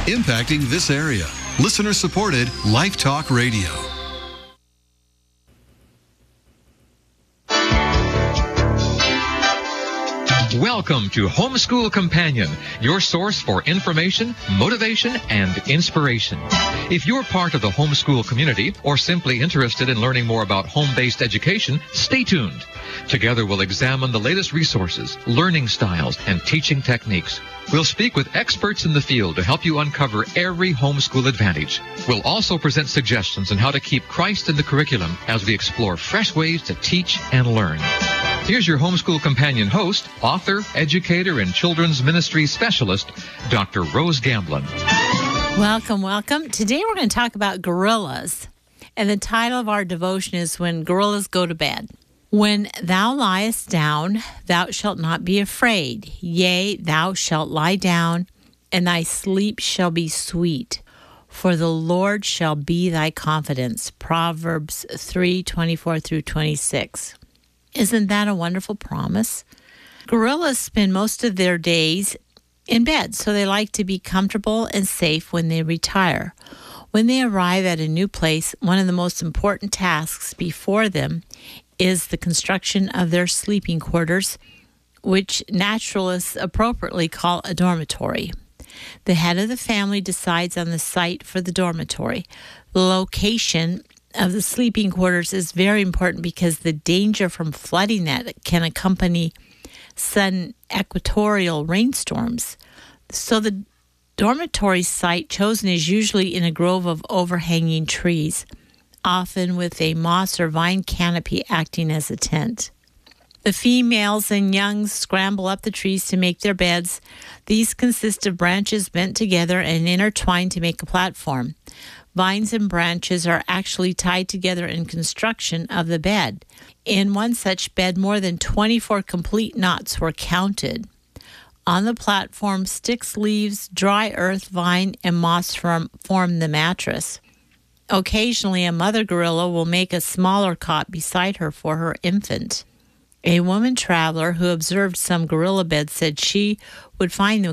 impacting this area. Listener-supported Life Talk Radio. Welcome to Homeschool Companion, your source for information, motivation, and inspiration. If you're part of the homeschool community or simply interested in learning more about home-based education, stay tuned. Together we'll examine the latest resources, learning styles, and teaching techniques. We'll speak with experts in the field to help you uncover every homeschool advantage. We'll also present suggestions on how to keep Christ in the curriculum as we explore fresh ways to teach and learn. Here's your Homeschool Companion host, author, educator, and children's ministry specialist, Dr. Rose Gamblin. Welcome, welcome. Today we're going to talk about gorillas. And the title of our devotion is When Gorillas Go to Bed. When thou liest down, thou shalt not be afraid. Yea, thou shalt lie down, and thy sleep shall be sweet. For the Lord shall be thy confidence. Proverbs 3:24 through 26. Isn't that a wonderful promise? Gorillas spend most of their days in bed, so they like to be comfortable and safe when they retire. When they arrive at a new place, one of the most important tasks before them is the construction of their sleeping quarters, which naturalists appropriately call a dormitory. The head of the family decides on the site for the dormitory. The location of the sleeping quarters is very important because the danger from flooding that can accompany sudden equatorial rainstorms. So the dormitory site chosen is usually in a grove of overhanging trees, often with a moss or vine canopy acting as a tent. The females and youngs scramble up the trees to make their beds. These consist of branches bent together and intertwined to make a platform. Vines and branches are actually tied together in construction of the bed. In one such bed, more than 24 complete knots were counted. On the platform, sticks, leaves, dry earth, vine, and moss form the mattress. Occasionally, a mother gorilla will make a smaller cot beside her for her infant. A woman traveler who observed some gorilla beds said she would find them